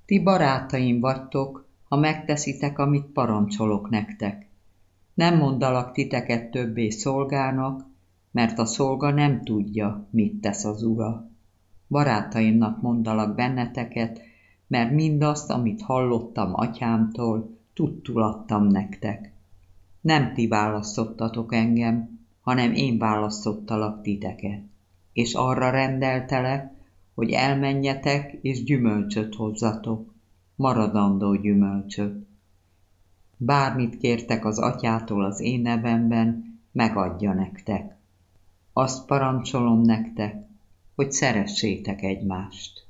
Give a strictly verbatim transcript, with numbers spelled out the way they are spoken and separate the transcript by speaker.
Speaker 1: Ti barátaim vagytok, ha megteszitek, amit parancsolok nektek. Nem mondalak titeket többé szolgának, mert a szolga nem tudja, mit tesz az ura. Barátaimnak mondalak benneteket, mert mindazt, amit hallottam atyámtól, tudtul adtam nektek. Nem ti választottatok engem, hanem én választottalak titeket, és arra rendeltelek, hogy elmenjetek és gyümölcsöt hozzatok, maradandó gyümölcsöt. Bármit kértek az atyától az én nevemben, megadja nektek. Azt parancsolom nektek, hogy szeressétek egymást.